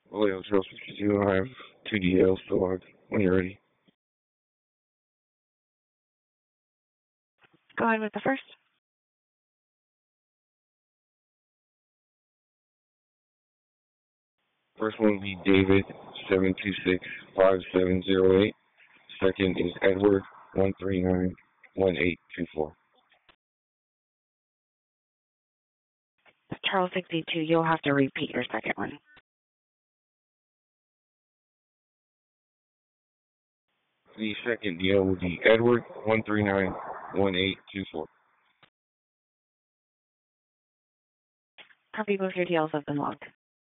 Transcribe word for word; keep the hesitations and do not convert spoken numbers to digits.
Vallejo Trail sixty-two, I have two D Ls to log when you're ready. Go ahead with the first. First one will be David, seven two six, five seven zero eight. Second is Edward, one three nine, one eight two four. Charles sixty-two, you'll have to repeat your second one. The second D L will be Edward, one three nine, one eight two four. Copy, both your D Ls have been logged.